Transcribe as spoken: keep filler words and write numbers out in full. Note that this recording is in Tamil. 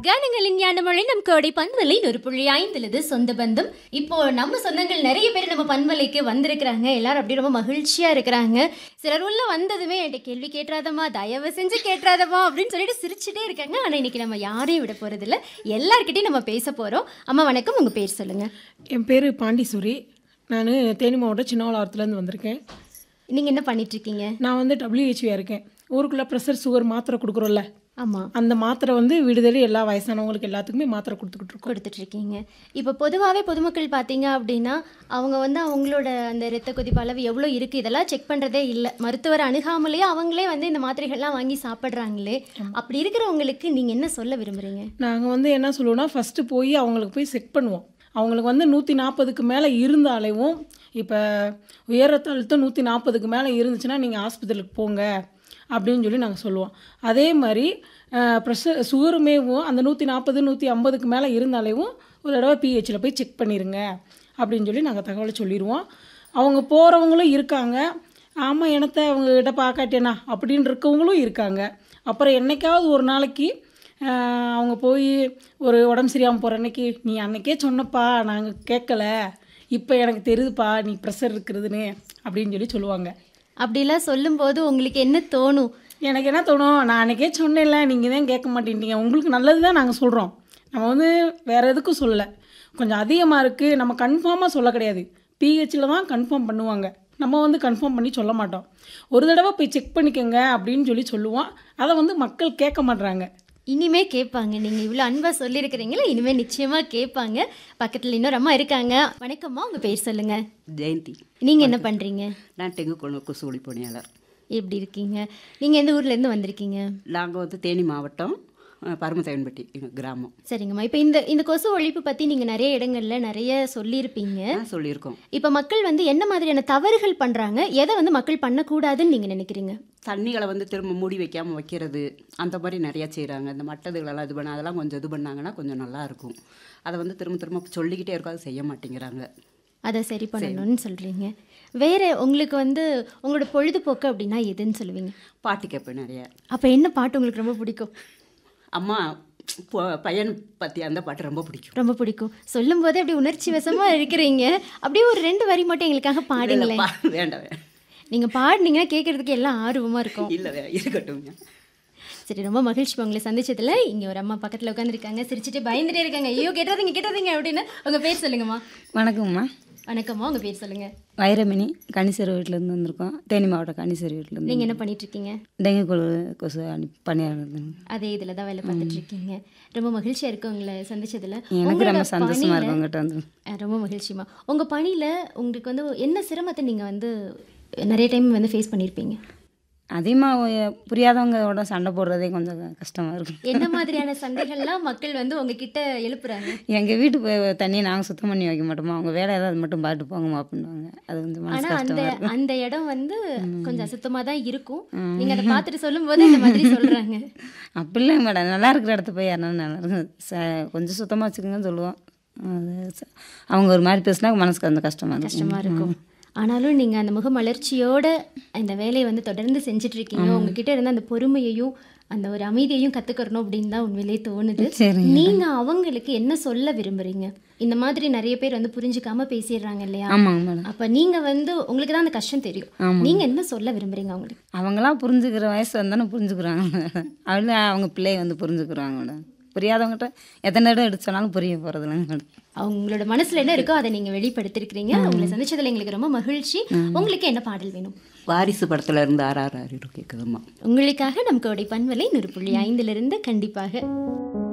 கனங்களின் ஞானமழை நம் கோடை பண்பலை ஒரு புள்ளி ஐந்துலது சொந்த பந்தம். இப்போ நம்ம சொந்தங்கள் நிறைய பேர் நம்ம பண்பலைக்கு வந்திருக்கிறாங்க. எல்லாரும் அப்படி ரொம்ப மகிழ்ச்சியா இருக்கிறாங்க. சிலர் உள்ள வந்ததுமே என்கிட்ட கேள்வி கேட்டுறாதமா, தயவு செஞ்சு கேட்டுறாதமா அப்படின்னு சொல்லிட்டு சிரிச்சுட்டே இருக்காங்க. ஆனா இன்னைக்கு நம்ம யாரையும் விட போறது இல்லை, எல்லார்கிட்டையும் நம்ம பேச போறோம். அம்மா வணக்கம், உங்க பேர் சொல்லுங்க. என் பேர் பாண்டிசூரி. நான் தேனி மாவட்டம் சின்னவளாரத்துலேருந்து வந்திருக்கேன். நீங்கள் என்ன பண்ணிட்டு இருக்கீங்க? நான் வந்து டபிள்யூஹெச்வியாக இருக்கேன். ஊருக்குள்ளே ப்ரெஷர் சுகர் மாத்திரை கொடுக்குறோம்ல, ஆமாம், அந்த மாத்திரை வந்து விடுதலை எல்லா வயசானவங்களுக்கு எல்லாத்துக்குமே மாத்திரை கொடுத்துக்கிட்டு இருக்கோம். கொடுத்துட்ருக்கீங்க. இப்போ பொதுவாகவே பொதுமக்கள் பார்த்தீங்க அப்படின்னா அவங்க வந்து அவங்களோட அந்த இரத்த கொதிப்பு அளவு எவ்வளோ இருக்குது இதெல்லாம் செக் பண்ணுறதே இல்லை. மருத்துவர் அணுகாமலேயே அவங்களே வந்து இந்த மாத்திரைகள்லாம் வாங்கி சாப்பிட்றாங்களே. அப்படி இருக்கிறவங்களுக்கு நீங்கள் என்ன சொல்ல விரும்புகிறீங்க? நாங்கள் வந்து என்ன சொல்லுவோம்னா, ஃபஸ்ட்டு போய் அவங்களுக்கு போய் செக் பண்ணுவோம். அவங்களுக்கு வந்து நூற்றி நாற்பதுக்கு மேலே இருந்தாலேவும், இப்போ உயர் ரத்த அழுத்தம் நூற்றி நாற்பதுக்கு மேலே இருந்துச்சுன்னா நீங்கள் ஆஸ்பத்திரிக்கு போங்க அப்படின்னு சொல்லி நாங்கள் சொல்லுவோம். அதே மாதிரி ப்ரெஷர் சுகருமேவும் அந்த நூற்றி நாற்பது நூற்றி ஐம்பதுக்கு மேலே இருந்தாலேவும் ஒரு தடவை பிஹெச்சில் போய் செக் பண்ணிடுங்க அப்படின்னு சொல்லி நாங்கள் தகவலை சொல்லிடுவோம். அவங்க போகிறவங்களும் இருக்காங்க. ஆமாம், எனத்தை அவங்கக்கிட்ட பார்க்காட்டேனா அப்படின்னு இருக்கவங்களும் இருக்காங்க. அப்புறம் என்றைக்காவது ஒரு நாளைக்கு அவங்க போய் ஒரு உடம்பு சரியாமல் போகிற அன்னைக்கு, நீ அன்றைக்கே சொன்னப்பா நாங்கள் கேட்கல, இப்போ எனக்கு தெரியுதுப்பா நீ ப்ரெஷர் இருக்கிறதுன்னு அப்படின்னு சொல்லி சொல்லுவாங்க. அப்படிலாம் சொல்லும்போது உங்களுக்கு என்ன தோணும்? எனக்கு என்ன தோணும், நான் அன்றைக்கே சொன்னேன்ல, நீங்கள் தான் கேட்க மாட்டேன்ட்டீங்க. உங்களுக்கு நல்லது தான் நாங்கள் சொல்கிறோம், நம்ம வந்து வேறு எதுக்கும் சொல்லலை. கொஞ்சம் அதிகமாக இருக்குது, நம்ம கன்ஃபார்மாக சொல்ல கிடையாது. பிஹெச்சில் தான் கன்ஃபார்ம் பண்ணுவாங்க, நம்ம வந்து கன்ஃபார்ம் பண்ணி சொல்ல மாட்டோம். ஒரு தடவை போய் செக் பண்ணிக்கோங்க அப்படின்னு சொல்லி சொல்லுவோம். அதை வந்து மக்கள் கேட்க மாட்றாங்க. இனிமே கேட்பாங்க. நீங்கள் இவ்வளோ அன்பாக சொல்லியிருக்கிறீங்களா, இனிமேல் நிச்சயமாக கேட்பாங்க. பக்கத்தில் இன்னொரு அம்மா இருக்காங்க. வணக்கம்மா, உங்கள் பேர் சொல்லுங்கள். ஜெயந்தி. நீங்கள் என்ன பண்ணுறீங்க? நான் டெங்கு கொண்டு கொசு ஒளி பணியாளர். எப்படி இருக்கீங்க? நீங்கள் எந்த ஊர்லேருந்து வந்திருக்கீங்க? நாங்கள் வந்து தேனி மாவட்டம் பரமத்தேவன்பட்டி எங்கள் கிராமம். சரிங்கம்மா. இப்போ இந்த இந்த கொசு ஒழிப்பு பற்றி நீங்கள் நிறைய இடங்களில் நிறைய சொல்லியிருப்பீங்க. சொல்லியிருக்கோம். இப்போ மக்கள் வந்து என்ன மாதிரியான தவறுகள் பண்ணுறாங்க, எதை வந்து மக்கள் பண்ணக்கூடாதுன்னு நீங்கள் நினைக்கிறீங்க? தண்ணிகளை வந்து திரும்ப மூடி வைக்காமல் வைக்கிறது, அந்த மாதிரி நிறையா செய்கிறாங்க. இந்த மட்டதுகளெல்லாம் இது பண்ண அதெல்லாம் கொஞ்சம் இது பண்ணாங்கன்னா கொஞ்சம் நல்லாயிருக்கும். அதை வந்து திரும்ப திரும்ப சொல்லிக்கிட்டே இருக்கும், அதை செய்ய மாட்டேங்கிறாங்க. அதை சரி பண்ணணும்னு சொல்கிறீங்க. வேறு உங்களுக்கு வந்து உங்களோட பொழுதுபோக்கு அப்படின்னா எதுன்னு சொல்லுவீங்க? பாட்டு கேட்பேன் நிறைய. அப்போ என்ன பாட்டு உங்களுக்கு ரொம்ப பிடிக்கும்? அம்மா பையன் பற்றி அந்த பாட்டு ரொம்ப பிடிக்கும். ரொம்ப பிடிக்கும். சொல்லும் போதே அப்படி உணர்ச்சி வசமாக இருக்கிறீங்க. அப்படியே ஒரு ரெண்டு வரி மட்டும் எங்களுக்காக பாடுங்களேன். வேண்டாம், நீங்கள் பாடினீங்கன்னா கேட்குறதுக்கு எல்லாம் ஆர்வமாக இருக்கும். இல்லை இருக்கட்டும். சரி, ரொம்ப மகிழ்ச்சி உங்களை சந்திச்சதில். இங்கே ஒரு அம்மா பக்கத்தில் உட்காந்துருக்காங்க, சிரிச்சுட்டு பயந்துட்டே இருக்காங்க. ஐயோ கேட்டாதீங்க கேட்டாதீங்க அப்படின்னு. உங்கள் பேர் சொல்லுங்கம்மா. வணக்கம்மா. வணக்கம்மா, உங்கள் பேர் சொல்லுங்கள். வைரமணி, கனிசரி வீட்டிலேருந்து வந்திருக்கோம். தேனி மாவட்டம் கனிசரி வீட்டிலேருந்து. நீங்கள் என்ன பண்ணிட்டுருக்கீங்க? டெங்கு கொழு கொசு அனி பணியாளர். அதே இதில் தான் வேலை பார்த்துட்ருக்கீங்க. ரொம்ப மகிழ்ச்சியாக இருக்கும் உங்களை சந்திச்சதில். எனக்கு ரொம்ப சந்தோஷமாக இருக்கும் உங்கள்கிட்ட வந்து. ரொம்ப மகிழ்ச்சிமா. உங்கள் பணியில் உங்களுக்கு வந்து என்ன சிரமத்தை நீங்கள் வந்து நிறைய டைம் வந்து ஃபேஸ் பண்ணியிருப்பீங்க? அதிகமாக புரியாதவங்களோட சண்டை போடுறதே கொஞ்சம் கஷ்டமாக இருக்கும். என்ன மாதிரியான சண்டைகள்லாம் மக்கள் வந்து உங்ககிட்ட எழுப்புறாங்க? எங்கள் வீட்டு தண்ணியை நாங்கள் சுத்தம் பண்ணி வைக்க மாட்டோமா, அவங்க வேலை ஏதாவது மட்டும் பார்த்துட்டு போங்கம்மா அப்படின்வாங்க. அது வந்து மனசு கஷ்டமாக இருக்கும். அந்த இடம் வந்து கொஞ்சம் அசுத்தமாக தான் இருக்கும். நீங்கள் அதை பார்த்துட்டு சொல்லும் போது இந்த மாதிரி சொல்கிறாங்க. அப்படி இல்லைங்க மேடம், நல்லா இருக்கிற இடத்த போய் யாருன்னா நல்லா இருக்கும், ச கொஞ்சம் சுத்தமாக வச்சுக்கோங்கன்னு சொல்லுவோம். அது அவங்க ஒரு மாதிரி பேசினா மனசுக்கு அந்த கஷ்டமாக இருக்கும் கஷ்டமாக இருக்கும். ஆனாலும் நீங்கள் அந்த முகமலர்ச்சியோட இந்த வேலையை வந்து தொடர்ந்து செஞ்சிட்ருக்கீங்க. உங்ககிட்ட இருந்த அந்த பொறுமையையும் அந்த ஒரு அமைதியையும் கற்றுக்கறணும் அப்படின்னு தான் உண்மையிலே தோணுது. நீங்கள் அவங்களுக்கு என்ன சொல்ல விரும்புகிறீங்க? இந்த மாதிரி நிறைய பேர் வந்து புரிஞ்சுக்காம பேசிடுறாங்க இல்லையா? ஆமாங்க மேடம். அப்போ நீங்கள் வந்து உங்களுக்கு தான் அந்த கஷ்டம் தெரியும், நீங்கள் என்ன சொல்ல விரும்புகிறீங்க அவங்களுக்கு? அவங்களாம் புரிஞ்சுக்கிற வயசு வந்தானே புரிஞ்சுக்கிறாங்க. அவங்க அவங்க பிள்ளைய வந்து புரிஞ்சுக்கிறாங்க மேடம். புரியாதவங்ககிட்ட எத்தனை இடம் எடுத்து சொன்னாலும் புரிய போகிறது இல்லைங்க மேடம். அவங்களோட மனசில் என்ன இருக்கோ அதை நீங்கள் வெளிப்படுத்திருக்கிறீங்க. உங்களை சந்திச்சதில் எங்களுக்கு ரொம்ப மகிழ்ச்சி. உங்களுக்கு என்ன பாடல் வேணும்? வாரிசு படத்தில் இருந்து ஆர் ஆர் ஆர் கேட்குதும்மா. உங்களுக்காக நம் கோடை பண்பலை நூறு புள்ளி ஐந்துலேருந்து கண்டிப்பாக.